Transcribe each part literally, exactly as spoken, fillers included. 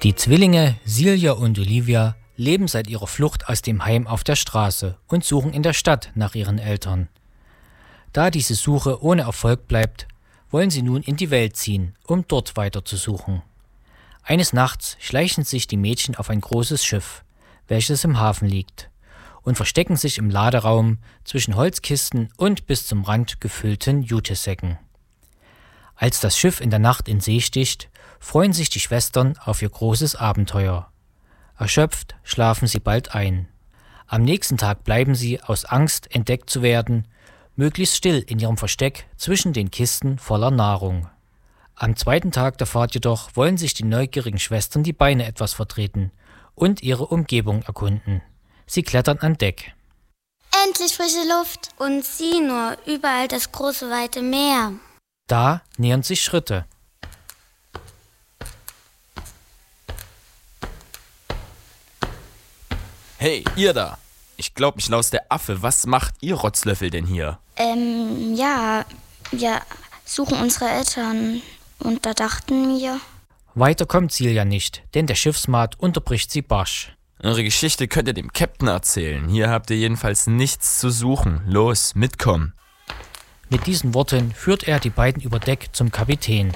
Die Zwillinge Silja und Olivia leben seit ihrer Flucht aus dem Heim auf der Straße und suchen in der Stadt nach ihren Eltern. Da diese Suche ohne Erfolg bleibt, wollen sie nun in die Welt ziehen, um dort weiter zu suchen. Eines Nachts schleichen sich die Mädchen auf ein großes Schiff, welches im Hafen liegt, und verstecken sich im Laderaum zwischen Holzkisten und bis zum Rand gefüllten Jutesäcken. Als das Schiff in der Nacht in See sticht, freuen sich die Schwestern auf ihr großes Abenteuer. Erschöpft schlafen sie bald ein. Am nächsten Tag bleiben sie, aus Angst entdeckt zu werden, möglichst still in ihrem Versteck zwischen den Kisten voller Nahrung. Am zweiten Tag der Fahrt jedoch wollen sich die neugierigen Schwestern die Beine etwas vertreten und ihre Umgebung erkunden. Sie klettern an Deck. Endlich frische Luft und sieh nur, überall das große weite Meer. Da nähern sich Schritte. Hey, ihr da! Ich glaub, mich laus der Affe. Was macht ihr Rotzlöffel denn hier? Ähm, ja, wir suchen unsere Eltern und da dachten wir... Weiter kommt Silja nicht, denn der Schiffsmaat unterbricht sie barsch. Eure Geschichte könnt ihr dem Captain erzählen. Hier habt ihr jedenfalls nichts zu suchen. Los, mitkommen. Mit diesen Worten führt er die beiden über Deck zum Kapitän.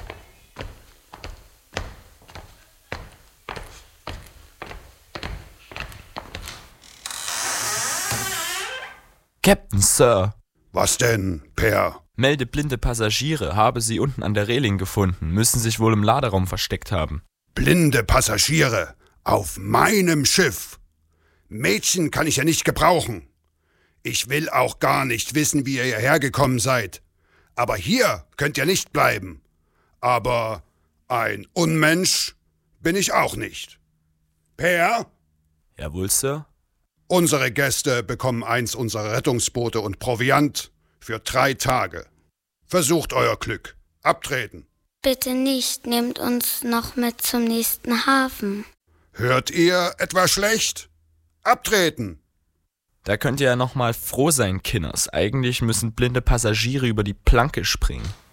Captain, Sir. Was denn, Per? Melde blinde Passagiere, habe sie unten an der Reling gefunden, müssen sich wohl im Laderaum versteckt haben. Blinde Passagiere? Auf meinem Schiff? Mädchen kann ich ja nicht gebrauchen. Ich will auch gar nicht wissen, wie ihr hierher gekommen seid. Aber hier könnt ihr nicht bleiben. Aber ein Unmensch bin ich auch nicht. Per? Jawohl, Sir. Unsere Gäste bekommen eins unserer Rettungsboote und Proviant für drei Tage. Versucht euer Glück. Abtreten. Bitte nicht, nehmt uns noch mit zum nächsten Hafen. Hört ihr etwa schlecht? Abtreten. Da könnt ihr ja noch mal froh sein, Kinders. Eigentlich müssen blinde Passagiere über die Planke springen.